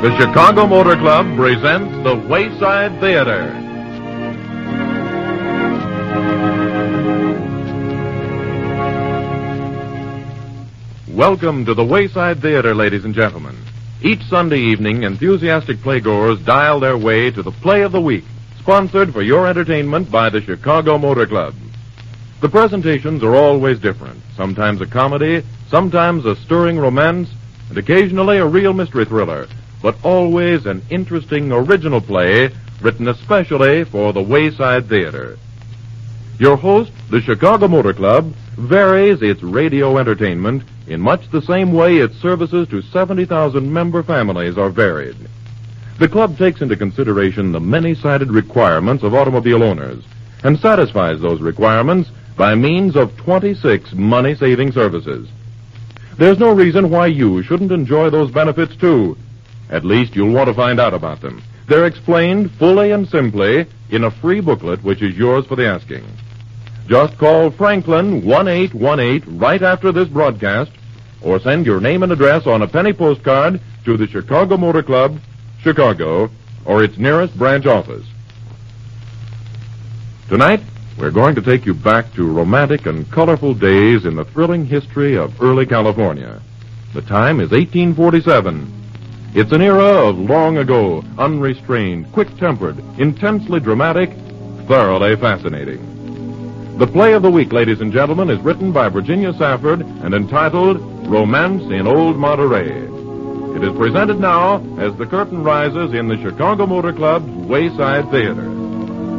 The Chicago Motor Club presents the Wayside Theater. Welcome to the Wayside Theater, ladies and gentlemen. Each Sunday evening, enthusiastic playgoers dial their way to the Play of the Week, sponsored for your entertainment by the Chicago Motor Club. The presentations are always different, sometimes a comedy, sometimes a stirring romance, and occasionally a real mystery thriller, but always an interesting original play written especially for the Wayside Theater. Your host, the Chicago Motor Club, varies its radio entertainment in much the same way its services to 70,000 member families are varied. The club takes into consideration the many-sided requirements of automobile owners and satisfies those requirements by means of 26 money-saving services. There's no reason why you shouldn't enjoy those benefits, too. At least you'll want to find out about them. They're explained fully and simply in a free booklet which is yours for the asking. Just call Franklin 1818 right after this broadcast, or send your name and address on a penny postcard to the Chicago Motor Club, Chicago, or its nearest branch office. Tonight, we're going to take you back to romantic and colorful days in the thrilling history of early California. The time is 1847. It's an era of long ago, unrestrained, quick-tempered, intensely dramatic, thoroughly fascinating. The Play of the Week, ladies and gentlemen, is written by Virginia Safford and entitled Romance in Old Monterey. It is presented now as the curtain rises in the Chicago Motor Club's Wayside Theater.